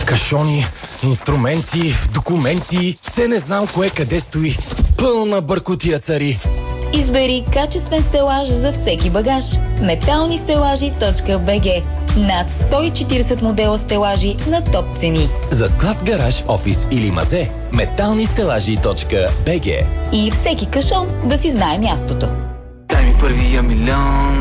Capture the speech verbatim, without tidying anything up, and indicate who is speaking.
Speaker 1: Кашони, инструменти, документи, все не знам кое къде стои. Пълна бъркотия цари.
Speaker 2: Избери качествен стелаж за всеки багаж. метални стелажи точка би джи. Над сто и четиридесет модела стелажи на топ цени.
Speaker 1: За склад, гараж, офис или мазе, метални стелажи точка би джи.
Speaker 2: И всеки кашон да си знае мястото.
Speaker 3: Дай ми първия милион,